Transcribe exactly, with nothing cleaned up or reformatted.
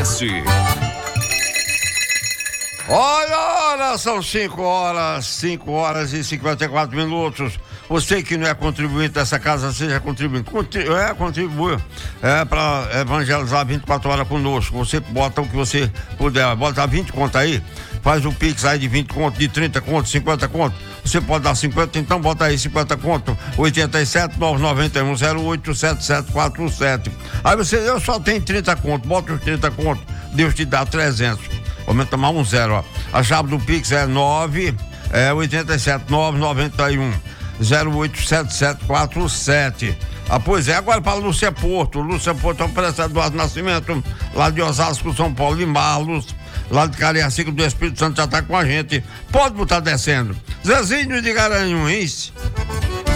S. Olha, olha, são cinco horas, cinco horas e cinquenta e quatro minutos. Você que não é contribuinte dessa casa, seja contribuinte. Contri- é, contribua. É para evangelizar vinte e quatro horas conosco. Você bota o que você puder. Bota vinte conto aí. Faz o Pix aí de vinte conto, de trinta conto, cinquenta conto. Você pode dar cinquenta, então bota aí cinquenta conto. oitenta e sete, nove nove um, zero oito sete sete quatro sete. Aí você, eu só tenho trinta conto. Bota os trinta conto. Deus te dá trezentos. Aumenta mais um zero, ó. A chave do Pix é nove, é oitenta e sete, nove nove um, zero oito sete sete quatro sete. Ah, pois é, agora para Lúcia Porto. Lúcia Porto é o preço Eduardo Nascimento, lá de Osasco, São Paulo, e Marlos, lá de Cariacica do Espírito Santo, já tá com a gente. Pode botar descendo. Zezinho de Garanhuns.